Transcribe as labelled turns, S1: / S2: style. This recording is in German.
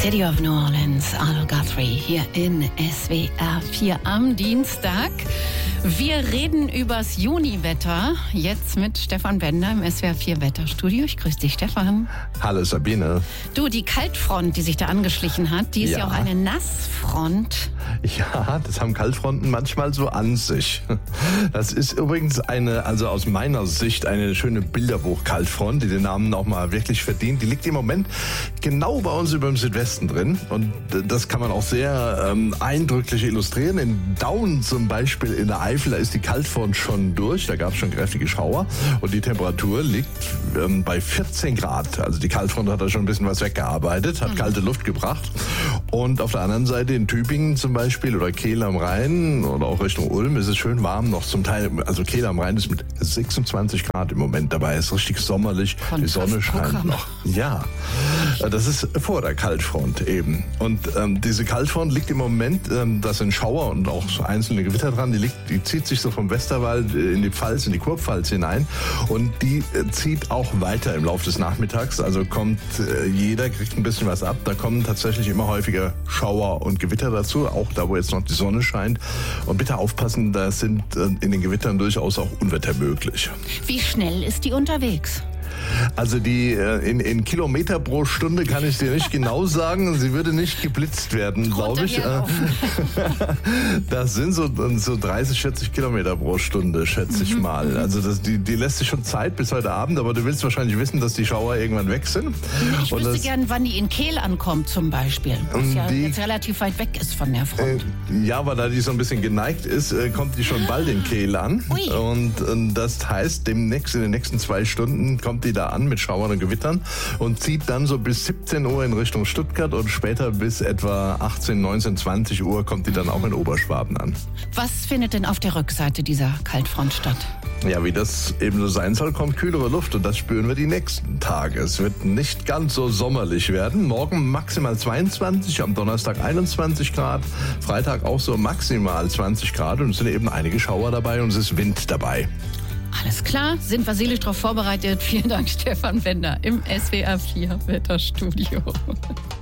S1: City of New Orleans, Arlo Guthrie hier in SWR 4 am Dienstag. Wir reden übers Juniwetter, jetzt mit Stefan Bender im SWR 4 Wetterstudio. Ich grüße dich, Stefan.
S2: Hallo Sabine.
S1: Du, die Kaltfront, die sich da angeschlichen hat, die ist ja auch eine Nassfront.
S2: Ja, das haben Kaltfronten manchmal so an sich. Das ist übrigens also aus meiner Sicht eine schöne Bilderbuch-Kaltfront, die den Namen auch mal wirklich verdient. Die liegt im Moment genau bei uns über dem Südwesten drin und das kann man auch sehr eindrücklich illustrieren. In Daun zum Beispiel in der Eifel, da ist die Kaltfront schon durch, da gab es schon kräftige Schauer und die Temperatur liegt bei 14 Grad. Also die Kaltfront hat da schon ein bisschen was weggearbeitet, hat kalte Luft gebracht. Und auf der anderen Seite in Tübingen zum Beispiel oder Kehl am Rhein oder auch Richtung Ulm ist es schön warm noch zum Teil. Also Kehl am Rhein ist mit 26 Grad im Moment dabei, ist richtig sommerlich, die Sonne scheint noch. Ja, das ist vor der Kaltfront eben. Und diese Kaltfront liegt im Moment, da sind Schauer und auch so einzelne Gewitter dran, die zieht sich so vom Westerwald in die Pfalz, in die Kurpfalz hinein und die zieht auch weiter im Laufe des Nachmittags. Also jeder kriegt ein bisschen was ab. Da kommen tatsächlich immer häufiger Schauer und Gewitter dazu, auch da, wo jetzt noch die Sonne scheint. Und bitte aufpassen, da sind in den Gewittern durchaus auch Unwetter möglich.
S1: Wie schnell ist die unterwegs?
S2: Also die in Kilometer pro Stunde kann ich dir nicht genau sagen. Sie würde nicht geblitzt werden, glaube ich. Das sind so 30, 40 Kilometer pro Stunde, schätze ich mal. Also die lässt sich schon Zeit bis heute Abend, aber du willst wahrscheinlich wissen, dass die Schauer irgendwann weg sind.
S1: Ich wüsste gern, wann die in Kehl ankommt zum Beispiel, was ja jetzt relativ weit weg ist von der Front.
S2: Ja, aber da die so ein bisschen geneigt ist, kommt die schon bald in Kehl an.
S1: Ui.
S2: Und das heißt, in den nächsten 2 Stunden kommt die da an mit Schauern und Gewittern und zieht dann so bis 17 Uhr in Richtung Stuttgart und später bis etwa 18, 19, 20 Uhr kommt die dann auch in Oberschwaben an.
S1: Was findet denn auf der Rückseite dieser Kaltfront statt?
S2: Ja, wie das eben so sein soll, kommt kühlere Luft und das spüren wir die nächsten Tage. Es wird nicht ganz so sommerlich werden. Morgen maximal 22, am Donnerstag 21 Grad, Freitag auch so maximal 20 Grad und es sind eben einige Schauer dabei und es ist Wind dabei.
S1: Alles klar, sind wir seelisch darauf vorbereitet. Vielen Dank, Stefan Bender im SWR 4 Wetterstudio.